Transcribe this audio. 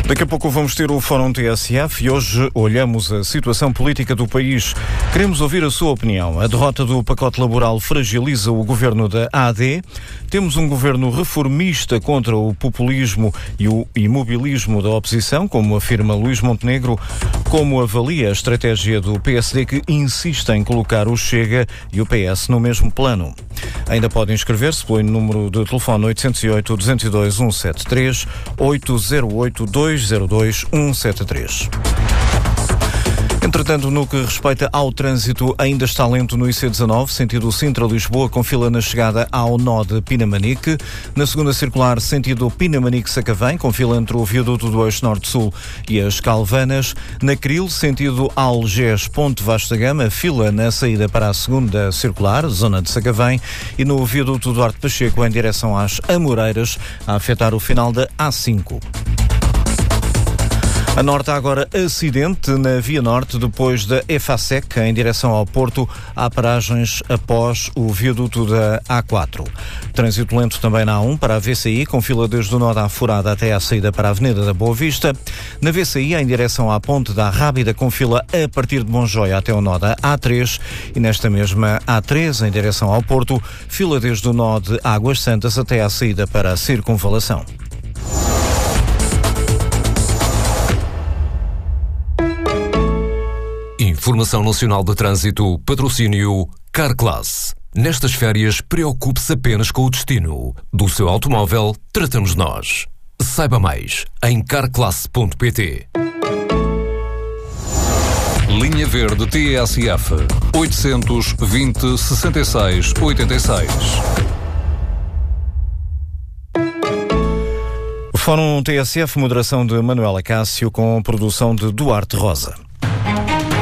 Daqui a pouco vamos ter o Fórum TSF e hoje olhamos a situação política do país. Queremos ouvir a sua opinião. A derrota do pacote laboral fragiliza o governo da AD. Temos um governo reformista contra o populismo e o imobilismo da oposição, como afirma Luís Montenegro. Como avalia a estratégia do PSD, que insiste em colocar o Chega e o PS no mesmo plano? Ainda podem inscrever-se pelo número de telefone 808-202-173, 808-202-173. Entretanto, no que respeita ao trânsito, ainda está lento no IC19, sentido Sintra-Lisboa, com fila na chegada ao nó de Pinamanique. Na segunda circular, sentido Pinamanique-Sacavém, com fila entre o viaduto do Eixo Norte-Sul e as Calvanas. Na Cril, sentido Algés-Ponte Vasta Gama, fila na saída para a segunda circular, zona de Sacavém. E no viaduto Duarte Pacheco, em direção às Amoreiras, a afetar o final da A5. A norte há agora acidente na Via Norte depois da EFASEC em direção ao Porto. Há paragens após o viaduto da A4. Trânsito lento também na A1 para a VCI, com fila desde o nó da Furada até à saída para a Avenida da Boa Vista. Na VCI em direção à Ponte da Rábida, com fila a partir de Monjoia até o nó da A3. E nesta mesma A3 em direção ao Porto, fila desde o nó de Águas Santas até à saída para a Circunvalação. Informação Nacional de Trânsito, patrocínio Carclass. Nestas férias, preocupe-se apenas com o destino. Do seu automóvel, tratamos nós. Saiba mais em carclass.pt. Linha Verde TSF 820-66-86. Fórum TSF, moderação de Manuela Cássio, com produção de Duarte Rosa.